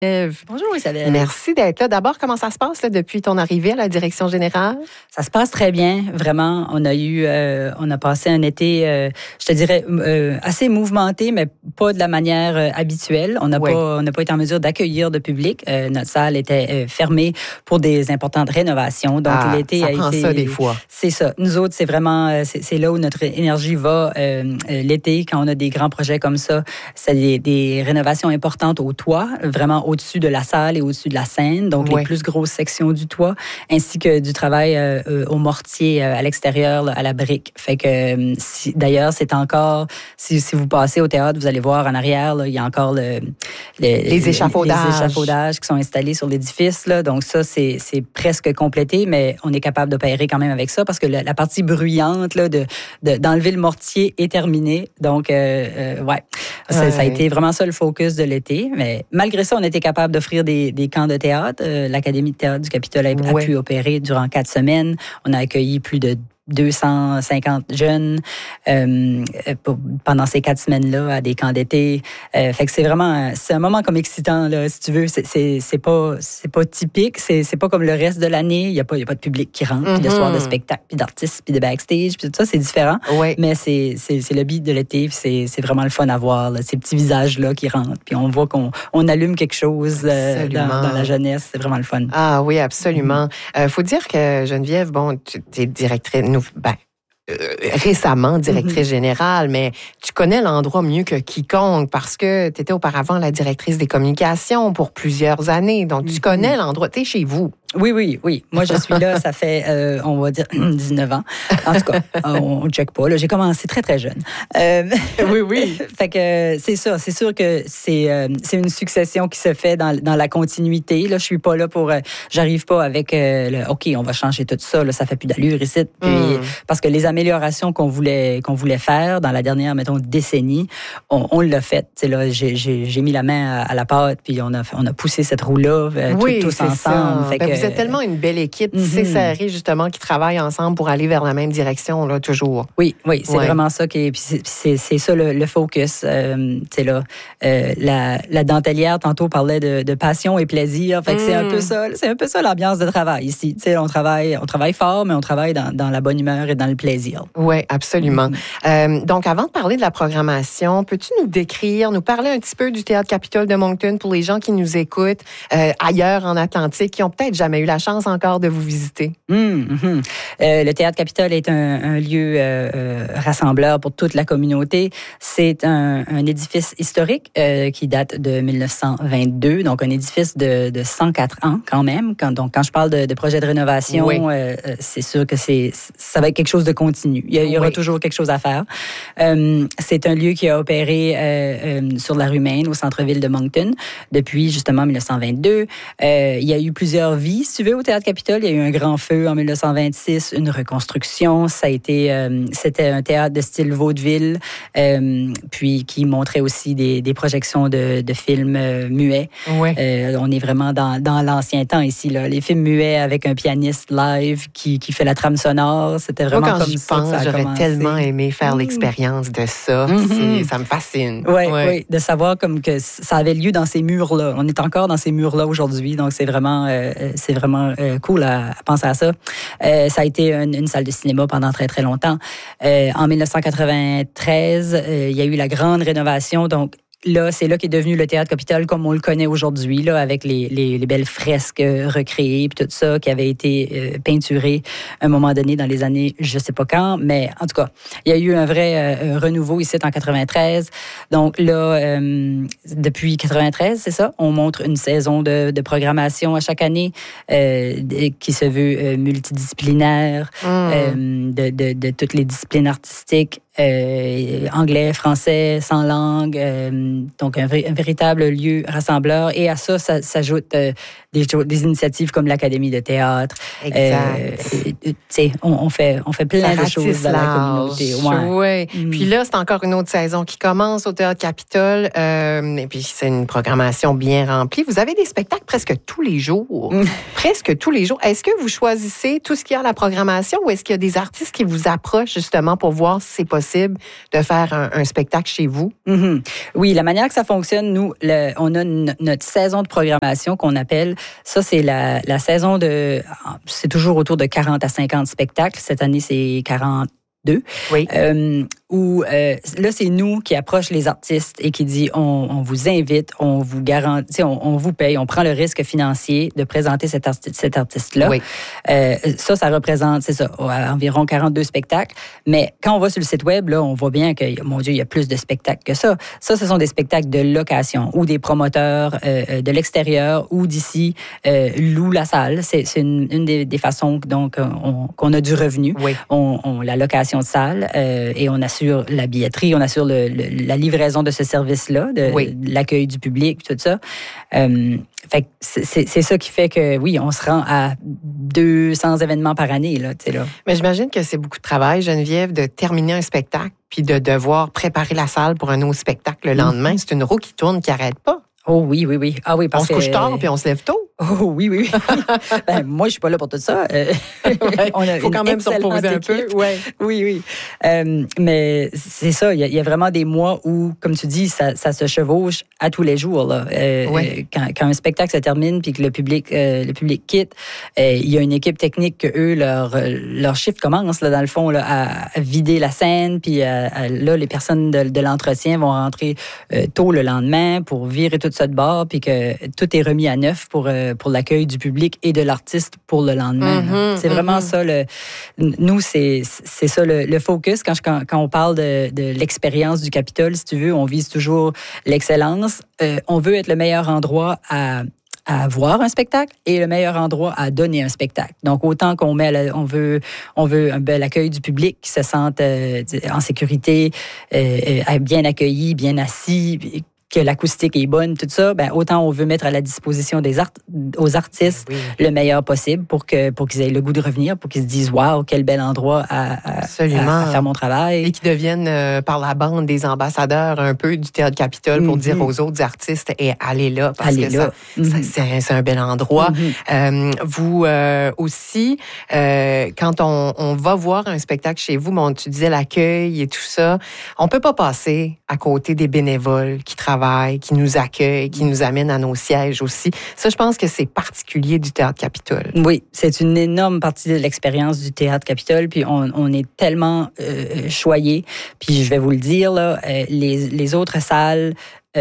Eve. Bonjour Isabelle. Merci d'être là. D'abord, comment ça se passe là, depuis ton arrivée à la direction générale? Ça se passe très bien, vraiment. On a passé un été, je te dirais, assez mouvementé, mais pas de la manière habituelle. On n'a pas été en mesure d'accueillir de public. Notre salle était fermée pour des importantes rénovations. Donc l'été a été. Ça des fois. C'est ça. Nous autres, c'est vraiment, c'est là où notre énergie va. L'été, quand on a des grands projets comme ça, c'est des rénovations importantes au toit, vraiment au-dessus de la salle et au-dessus de la scène, donc les plus grosses sections du toit, ainsi que du travail au mortier à l'extérieur, là, à la brique. Fait que, d'ailleurs, c'est encore, si vous passez au théâtre, vous allez voir en arrière, là, il y a encore les échafaudages qui sont installés sur l'édifice. Là. Donc ça, c'est presque complété, mais on est capable d'opérer quand même avec ça parce que la partie bruyante là, d'enlever le mortier est terminée. Donc, ça a été vraiment ça le focus de l'été. Mais malgré ça, on était capable d'offrir des camps de théâtre. L'Académie de théâtre du Capitole a pu opérer durant 4 semaines. On a accueilli plus de 250 jeunes pendant ces 4 semaines-là à des camps d'été. Fait que c'est un moment comme excitant, là, si tu veux. C'est pas typique. C'est pas comme le reste de l'année. Il y a pas de public qui rentre, puis de soirs de spectacle, puis d'artistes, puis de backstage, puis tout ça, c'est différent. Oui. Mais c'est le beat de l'été, puis c'est vraiment le fun à voir, là, ces petits visages-là qui rentrent, puis on voit qu'on allume quelque chose dans la jeunesse. C'est vraiment le fun. Ah oui, absolument. Faut dire que Geneviève, tu es directrice, récemment directrice générale, mais tu connais l'endroit mieux que quiconque parce que tu étais auparavant la directrice des communications pour plusieurs années. Donc, tu connais l'endroit. Tu es chez vous. Oui. Moi, je suis là, ça fait, on va dire, 19 ans. En tout cas, on ne check pas. Là, j'ai commencé très, très jeune. Oui. Fait que c'est ça. C'est sûr que c'est une succession qui se fait dans la continuité. Là, je suis pas là pour... j'arrive pas avec OK, on va changer tout ça. Là, ça fait plus d'allure ici. Puis, parce que les améliorations qu'on voulait faire dans la dernière, mettons, décennie, on l'a fait. Là, j'ai mis la main à la pâte, puis on a poussé cette roue-là tous ensemble. Fait que, vous êtes tellement une belle équipe, c'est serré justement, qui travaille ensemble pour aller vers la même direction, là, toujours. Oui, c'est vraiment ça qui c'est ça le focus. La dentelière, tantôt, parlait de passion et plaisir. Fait que c'est un peu ça l'ambiance de travail ici. On travaille fort, mais on travaille dans la bonne humeur et dans le plaisir. Oui, absolument. Donc, avant de parler de la programmation, peux-tu nous parler un petit peu du Théâtre Capitole de Moncton pour les gens qui nous écoutent ailleurs en Atlantique, qui ont peut-être jamais eu la chance encore de vous visiter? Le Théâtre Capitole est un lieu rassembleur pour toute la communauté. C'est un édifice historique qui date de 1922, donc un édifice de 104 ans quand même. Quand je parle de projet de rénovation, c'est sûr que ça va être quelque chose de continu. Il y aura toujours quelque chose à faire. C'est un lieu qui a opéré sur la rue Maine, au centre-ville de Moncton, depuis justement 1922. Il y a eu plusieurs vies, si tu veux, au Théâtre Capitole. Il y a eu un grand feu en 1926, une reconstruction. C'était un théâtre de style vaudeville, puis qui montrait aussi des projections de films muets. On est vraiment dans l'ancien temps ici, là. Les films muets avec un pianiste live qui fait la trame sonore. C'était vraiment comme ça. J'aurais tellement aimé faire l'expérience de ça. Ça me fascine. Oui, de savoir comme que ça avait lieu dans ces murs-là. On est encore dans ces murs-là aujourd'hui, donc c'est vraiment cool à penser à ça. Ça a été une salle de cinéma pendant très, très longtemps. En 1993, il y a eu la grande rénovation, donc là, c'est là qu'est devenu le Théâtre Capitole comme on le connaît aujourd'hui, là, avec les belles fresques recréées, puis tout ça, qui avait été peinturé à un moment donné dans les années, je sais pas quand, mais en tout cas, il y a eu un vrai renouveau ici en 93. Donc là, depuis 93, c'est ça, on montre une saison de programmation à chaque année qui se veut multidisciplinaire, de toutes les disciplines artistiques. Anglais, français, sans langue, donc un véritable lieu rassembleur. Et à ça s'ajoutent des initiatives comme l'Académie de théâtre. Exact. On fait plein de choses dans la communauté. Oui. Puis là, c'est encore une autre saison qui commence au Théâtre Capitole. Et puis, c'est une programmation bien remplie. Vous avez des spectacles presque tous les jours. Presque tous les jours. Est-ce que vous choisissez tout ce qu'il y a à la programmation ou est-ce qu'il y a des artistes qui vous approchent justement pour voir si c'est possible possible de faire un spectacle chez vous? Mm-hmm. Oui, la manière que ça fonctionne, nous, on a notre saison de programmation qu'on appelle. Ça, c'est la saison c'est toujours autour de 40 à 50 spectacles. Cette année, c'est 42. Oui. Là, c'est nous qui approche les artistes et qui dit on vous invite, on vous garantit, on vous paye, on prend le risque financier de présenter cet artiste-là. Oui. Ça représente, c'est ça, environ 42 spectacles. Mais quand on va sur le site web, là, on voit bien que, mon Dieu, il y a plus de spectacles que ça. Ça, ce sont des spectacles de location où des promoteurs de l'extérieur ou d'ici louent la salle. C'est une des façons donc qu'on a du revenu. Oui. On la location de salle et on assure la billetterie, on assure la livraison de ce service-là, de l'accueil du public, tout ça. Fait que c'est ça qui fait que, oui, on se rend à 200 événements par année. Là. Mais j'imagine que c'est beaucoup de travail, Geneviève, de terminer un spectacle puis de devoir préparer la salle pour un autre spectacle le lendemain. C'est une roue qui tourne, qui n'arrête pas. Oh oui. Ah oui, parce on se couche tard puis on se lève tôt. Oh oui. Ben, moi, je suis pas là pour tout ça. Il faut quand même se reposer un peu. Ouais. Oui. Mais c'est ça, il y a vraiment des mois où, comme tu dis, ça se chevauche à tous les jours. Là. Quand un spectacle se termine puis que le public quitte, il y a une équipe technique que eux, leur shift commence, là, dans le fond, là, à vider la scène. Puis là, les personnes de l'entretien vont rentrer tôt le lendemain pour virer tout ça de bord puis que tout est remis à neuf pour l'accueil du public et de l'artiste pour le lendemain. C'est vraiment ça. Nous, c'est ça le focus. Quand on parle de l'expérience du Capitole, si tu veux, on vise toujours l'excellence. On veut être le meilleur endroit à voir un spectacle et le meilleur endroit à donner un spectacle. Donc, autant qu'on on veut un bel accueil du public, qui se sente en sécurité, bien accueilli, bien assis, que l'acoustique est bonne, tout ça, ben autant on veut mettre à la disposition aux artistes le meilleur possible pour qu'ils aient le goût de revenir, pour qu'ils se disent « Wow, quel bel endroit à faire mon travail ». Et qu'ils deviennent par la bande des ambassadeurs un peu du Théâtre Capitole pour dire aux autres artistes « allez là », parce que c'est un bel endroit. Vous aussi, quand on va voir un spectacle chez vous, tu disais l'accueil et tout ça, on peut pas passer à côté des bénévoles qui travaillent, qui nous accueillent, qui nous amènent à nos sièges aussi. Ça, je pense que c'est particulier du Théâtre Capitole. Oui, c'est une énorme partie de l'expérience du Théâtre Capitole, puis on est tellement choyés. Puis je vais vous le dire, là, les autres salles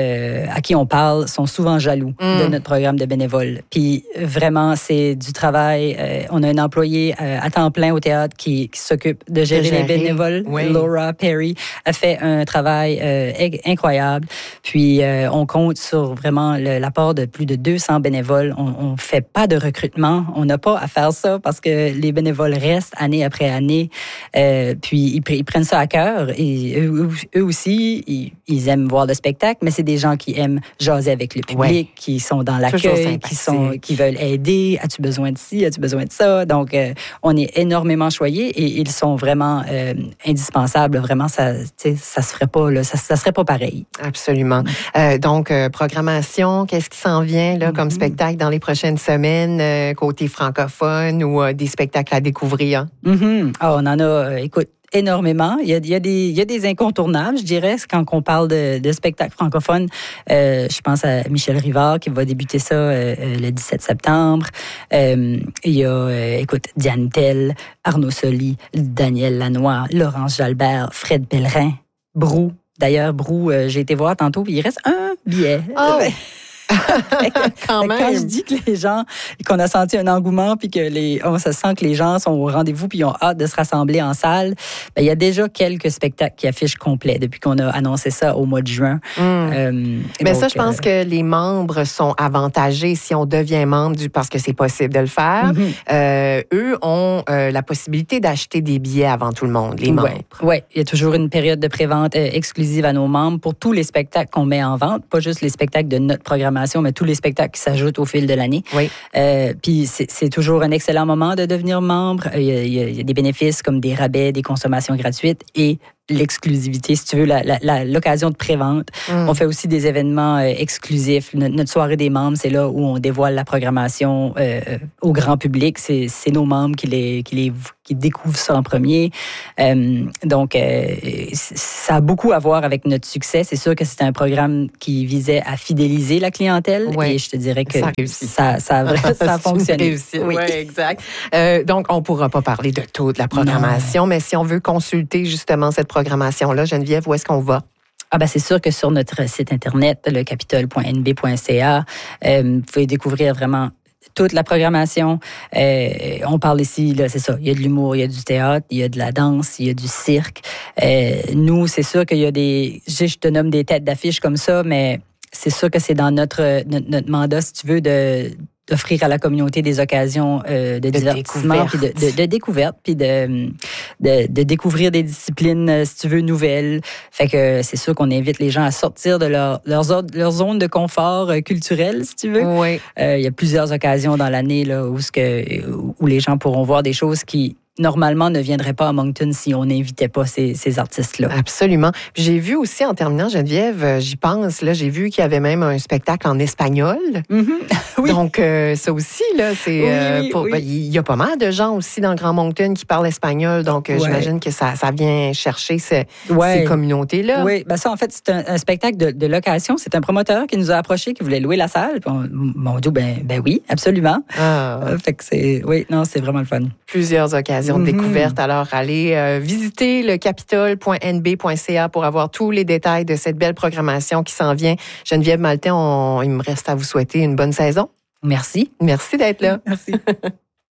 à qui on parle sont souvent jaloux de notre programme de bénévoles. Puis vraiment, c'est du travail. On a un employé à temps plein au théâtre qui s'occupe de gérer les bénévoles. Oui. Laura Perry a fait un travail incroyable. Puis on compte sur vraiment l'apport de plus de 200 bénévoles. On fait pas de recrutement. On n'a pas à faire ça parce que les bénévoles restent année après année. Puis ils prennent ça à cœur. Et eux aussi, ils aiment voir le spectacle, mais c'est des gens qui aiment jaser avec le public, qui sont dans l'accueil, qui veulent aider. As-tu besoin de ci? As-tu besoin de ça? Donc, on est énormément choyés et ils sont vraiment indispensables. Vraiment, ça se ferait pas, là, ça serait pas pareil. Absolument. Donc, programmation, qu'est-ce qui s'en vient là, comme spectacle dans les prochaines semaines, côté francophone ou des spectacles à découvrir? On en a, écoute, énormément. Il y a des incontournables, je dirais, quand on parle de spectacle francophone. Je pense à Michel Rivard qui va débuter ça le 17 septembre. Il y a, Diane Tell, Arnaud Soli, Daniel Lanois, Laurence Jalbert, Fred Pellerin, Brou. D'ailleurs, Brou, j'ai été voir tantôt, puis il reste un billet. Oh. Quand je dis que les gens, qu'on a senti un engouement, puis que on se sent que les gens sont au rendez-vous, puis ils ont hâte de se rassembler en salle, il y a déjà quelques spectacles qui affichent complet depuis qu'on a annoncé ça au mois de juin. Mais ça, je pense que les membres sont avantagés si on devient membre parce que c'est possible de le faire. Eux ont la possibilité d'acheter des billets avant tout le monde, les membres. Oui, il y a toujours une période de prévente exclusive à nos membres pour tous les spectacles qu'on met en vente, pas juste les spectacles de notre programmation, mais tous les spectacles qui s'ajoutent au fil de l'année. Oui. Puis c'est toujours un excellent moment de devenir membre. Il y a des bénéfices comme des rabais, des consommations gratuites et l'exclusivité, si tu veux, l'occasion de prévente. On fait aussi des événements exclusifs. Notre soirée des membres, c'est là où on dévoile la programmation au grand public. C'est nos membres qui découvrent ça en premier. Donc, ça a beaucoup à voir avec notre succès. C'est sûr que c'était un programme qui visait à fidéliser la clientèle. Ouais. Et je te dirais que ça a fonctionné. Oui, exact. Donc, on ne pourra pas parler de tout de la programmation, mais si on veut consulter justement cette programmation-là, Geneviève, où est-ce qu'on va? C'est sûr que sur notre site Internet, lecapitole.nb.ca, vous pouvez découvrir vraiment toute la programmation. On parle ici, là, c'est ça, il y a de l'humour, il y a du théâtre, il y a de la danse, il y a du cirque. Nous, c'est sûr qu'il y a je te nomme des têtes d'affiche comme ça, mais c'est sûr que c'est dans notre mandat, si tu veux, d'offrir à la communauté des occasions de divertissement, puis de découverte, puis de découvrir des disciplines, si tu veux, nouvelles. Fait que c'est sûr qu'on invite les gens à sortir de leur zone de confort culturel, si tu veux. Oui. Il y a plusieurs occasions dans l'année là, où les gens pourront voir des choses qui normalement ne viendraient pas à Moncton si on n'invitait pas ces artistes-là. Absolument. Puis j'ai vu aussi, en terminant, Geneviève, j'y pense, là, j'ai vu qu'il y avait même un spectacle en espagnol. Oui. Donc, ça aussi, là, c'est... il y a pas mal de gens aussi dans le Grand Moncton qui parlent espagnol, donc j'imagine que ça vient chercher ces communautés-là. Oui, ça, en fait, c'est un spectacle de location. C'est un promoteur qui nous a approchés, qui voulait louer la salle. Puis on dit, ben oui, absolument. Fait que c'est vraiment le fun. Plusieurs occasions de découverte. Alors, allez visiter le capitole.nb.ca pour avoir tous les détails de cette belle programmation qui s'en vient. Geneviève Maltais, il me reste à vous souhaiter une bonne saison. Merci. Merci d'être là. Merci.